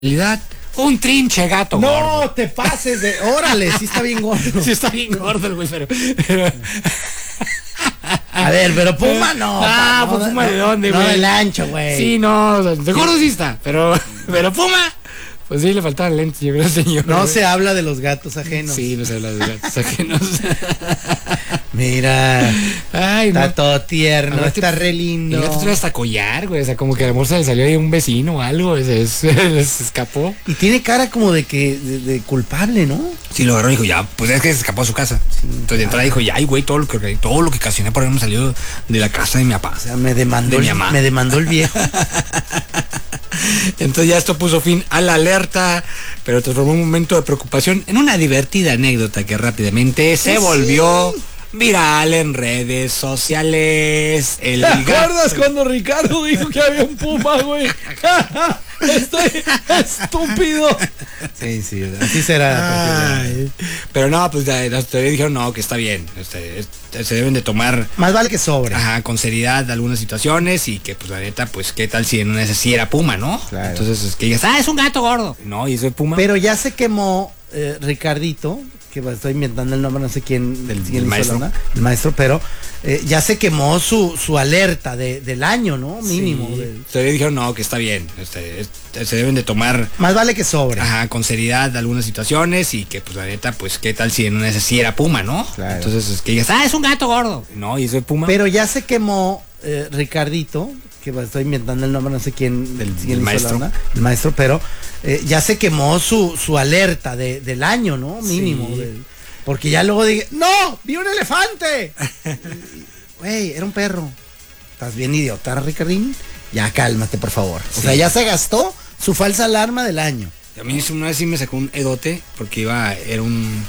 Un trinche gato gordo. No te pases de... Órale, sí está bien gordo. Sí está bien gordo el güey, pero... A ver, pero Puma no. Pues Puma de dónde, güey. No del ancho, güey. Sí, no, de gordo sí está, pero Puma... Pues sí, le faltaban lentes, yo creo, señor. No se habla de los gatos ajenos. Sí, no se habla de los gatos ajenos. Mira. Ay, no. Está todo tierno, está re lindo. El gato trae hasta collar, güey. O sea, como que a lo mejor se le salió ahí un vecino o algo. Se escapó. Y tiene cara como de que de culpable, ¿no? Sí, lo agarró y dijo, ya, pues es que se escapó a su casa. Sí, entonces de entrada dijo, ya, ay, güey, todo lo que ocasioné por haberme salido de la casa de mi papá. O sea, me demandó el viejo. Entonces ya esto puso fin a la alerta, pero transformó un momento de preocupación en una divertida anécdota que rápidamente se volvió viral en redes sociales. ¿Te acuerdas cuando Ricardo dijo que había un puma, güey? Estoy estúpido. Sí, así será. Pero no, pues las teorías dijeron no, que está bien. Se deben de tomar. Más vale que sobre. Ajá, con seriedad algunas situaciones y que, pues la neta, pues qué tal si en una sí era puma, ¿no? Claro. Entonces es que digas, es un gato gordo. No, y eso es puma. Pero ya se quemó Ricardito, que estoy inventando el nombre, no sé quién del maestro. El maestro, pero ya se quemó su alerta del año, ¿no? Mínimo. Sí. Entonces dijeron, no, que está bien. Se deben de tomar. Más vale que sobre. Ajá, con seriedad algunas situaciones y que, pues la neta, pues qué tal si en una sí era puma, ¿no? Claro. Entonces es que digas, es un gato gordo. No, y eso es puma. Pero ya se quemó Ricardito, que estoy inventando el nombre, no sé quién del maestro. El maestro, pero ya se quemó su alerta del año, ¿no? Mínimo. Sí. Porque ya luego dije, ¡no! ¡Vi un elefante! Güey, era un perro. ¿Estás bien idiota, Ricardín? Ya cálmate, por favor. O sea, ya se gastó su falsa alarma del año. A mí una vez sí me sacó un edote porque era un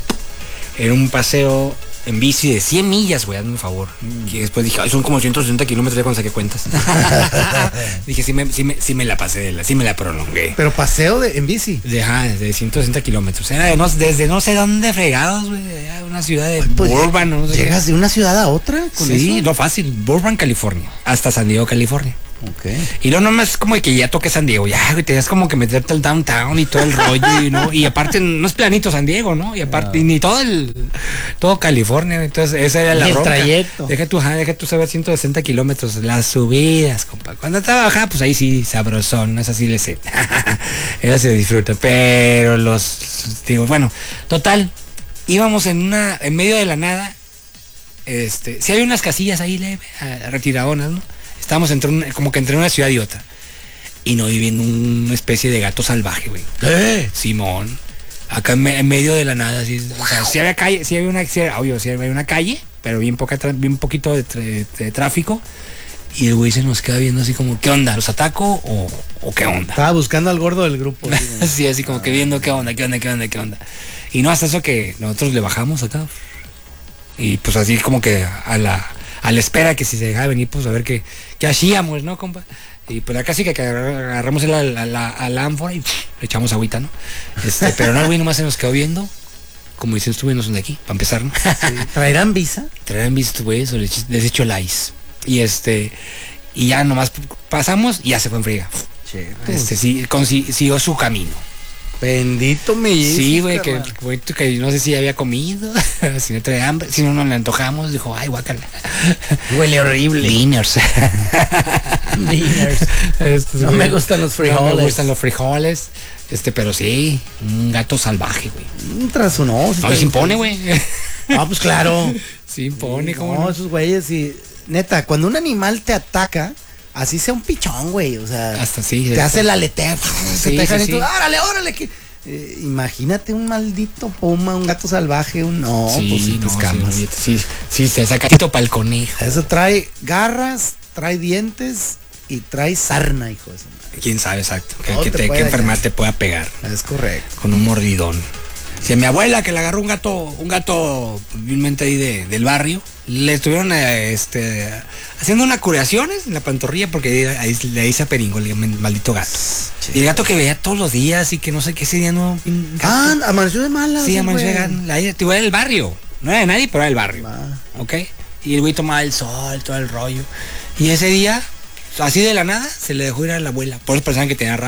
paseo en bici de 100 millas, güey, hazme un favor. Y después dije, son como 160 kilómetros ya cuando saqué cuentas. Dije, sí me la pasé, sí me la prolongué. Pero paseo en bici. De 160 kilómetros. Era desde no sé dónde fregados, güey. Una ciudad de Burbank, no sé. ¿Llegas de una ciudad a otra con eso? Sí, no fácil. Burbank, California. Hasta San Diego, California. Okay. Y luego nomás como que ya toqué San Diego, ya, güey, tenías como que meterte al downtown y todo el rollo, ¿no? Y aparte no es planito San Diego, ¿no? Y aparte, ni todo California, entonces esa era la el ronca. Trayecto. Deja tú saber 160 kilómetros, las subidas, compa. Cuando estaba bajada, pues ahí sí, sabrosón, esa sí le sé. Esa se disfruta, pero bueno, total, íbamos en medio de la nada, sí hay unas casillas ahí, retiradonas, ¿no? Estábamos entre una ciudad y otra. Y no viviendo una especie de gato salvaje, güey. Simón. Acá en medio de la nada, así. O sea, sí había una calle, pero bien poquito de tráfico. Y el güey se nos queda viendo así como, ¿qué onda? ¿Los ataco o qué onda? Estaba buscando al gordo del grupo. Sí, así como que viendo qué onda. Y no, hasta eso que nosotros le bajamos acá. Y pues así como que a la espera que si se dejaba venir, pues a ver qué hacíamos, ¿no, compa? Y pues acá sí que agarramos la ánfora y le echamos agüita, ¿no? Pero no, el güey nomás se nos quedó viendo, como dicen, tú no son de aquí, para empezar, ¿no? Sí. ¿Traerán visa? Traerán visa, güey, eso les echo el ice. Y ya nomás pasamos y ya se fue en friega. Siguió su camino. Bendito mi. Sí, güey, que no sé si había comido, si no trae hambre, si no nos le antojamos, dijo, ay, guácala. Huele horrible. Dinners. No me gustan los frijoles. No me gustan los frijoles. Pero sí, un gato salvaje, güey. Tras un oso. No, se impone, güey. Ah, pues claro. Sí impone, ¿cómo no? Esos güeyes, sí. Neta, cuando un animal te ataca, así sea un pichón, güey, o sea, hasta sí, te hace la aleteo, sí, sí. órale, que imagínate un maldito puma, un gato salvaje, pues te escamas. Sí, se saca para el conejo. Eso trae garras, trae dientes y trae sarna, hijo de su madre. Quién sabe exacto, qué enfermedad te pueda pegar. Es correcto. Con un mordidón. Si a mi abuela que le agarró un gato vilmente ahí del barrio, le estuvieron haciendo unas curaciones en la pantorrilla porque le hice a Peringo, el maldito gato. Sí. Y el gato que veía todos los días y que no sé qué ese día no. Amaneció de malas. Sí, amaneció de ganas. Era el barrio. No era de nadie, pero era el barrio. ¿Ok? Y el güey tomaba el sol, todo el rollo. Y ese día, así de la nada, se le dejó ir a la abuela. Por eso pensaban que tenía rabia.